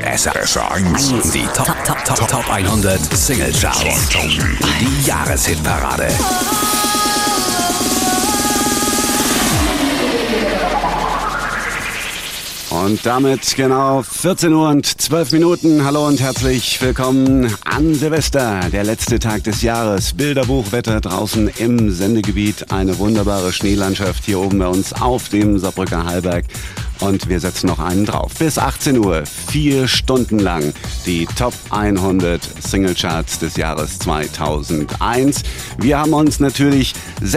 SR1, die Top 100 Single Charts. Die Jahreshitparade. Und damit genau 14 Uhr und 12 Minuten. Hallo und herzlich willkommen an Silvester, der letzte Tag des Jahres. Bilderbuchwetter draußen im Sendegebiet. Eine wunderbare Schneelandschaft hier oben bei uns auf dem Saarbrücker Hallberg. Und wir setzen noch einen drauf. Bis 18 Uhr, 4 Stunden lang, die Top 100 Singlecharts des Jahres 2001. Wir haben uns natürlich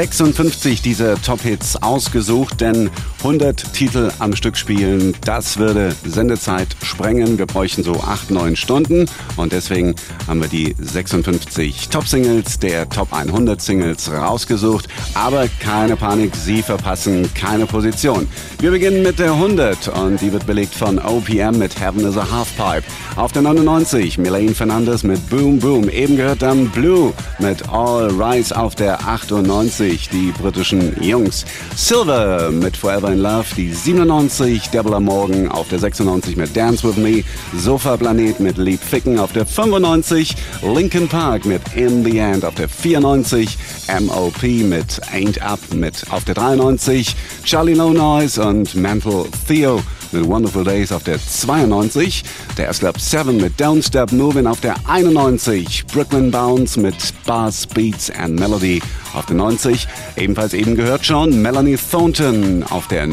56 dieser Top-Hits ausgesucht, denn 100 Titel am Stück spielen, das würde Sendezeit sprengen. Wir bräuchten so 8-9 Stunden und deswegen haben wir die 56 Top-Singles der Top 100 Singles rausgesucht. Aber keine Panik, Sie verpassen keine Position. Wir beginnen mit der 100 und die wird belegt von OPM mit Heaven is a Halfpipe. Auf der 99 Mylène Fernandez mit Boom Boom. Eben gehört dann Blue mit All Rise auf der 98, die britischen Jungs. Silver mit Forever in Love, die 97, Deborah Morgan auf der 96 mit Dance With Me, Sofa Planet mit Lieb Ficken auf der 95, Linkin Park mit In The End auf der 94, MOP mit Ain't Up mit auf der 93, Charlie No Noise und Mental Theo mit Wonderful Days auf der 92, der S-Club 7 mit Don't Stop Moving auf der 91, Brooklyn Bounce mit Bass, Beats and Melody auf der 90, ebenfalls eben gehört schon Melanie Thornton auf der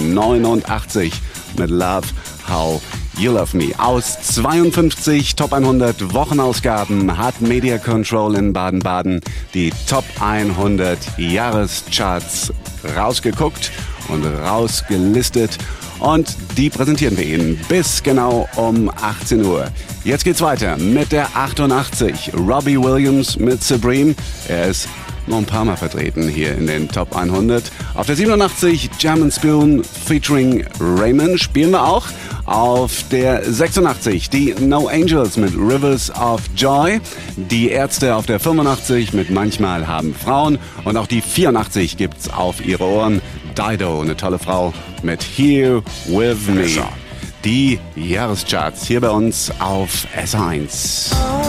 89 mit Love How You Love Me. Aus 52 Top 100 Wochenausgaben hat Media Control in Baden-Baden die Top 100 Jahrescharts rausgeguckt und rausgelistet. Und die präsentieren wir Ihnen bis genau um 18 Uhr. Jetzt geht's weiter mit der 88. Robbie Williams mit Supreme. Er ist noch ein paar Mal vertreten hier in den Top 100. Auf der 87 Jam & Spoon featuring Raymond spielen wir auch. Auf der 86 die No Angels mit Rivers of Joy. Die Ärzte auf der 85 mit Manchmal haben Frauen. Und auch die 84 gibt's auf ihre Ohren. Dido, eine tolle Frau mit Here With Me. Die Jahrescharts hier bei uns auf SR1.